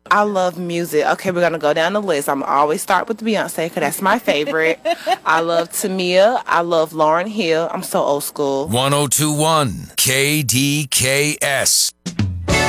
I love music. Okay, we're gonna go down the list. I'm always start with Beyonce because that's my favorite. I love Tamia. I love Lauryn Hill. I'm so old school. 1021 KDKS.